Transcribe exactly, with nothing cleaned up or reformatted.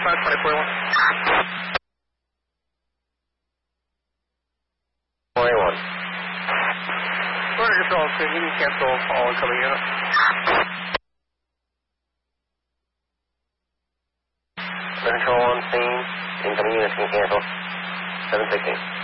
five twenty forty-one. forty-one. Florida Control, so you can cancel all incoming units. Control on scene. Incoming units can cancel. seven sixteen.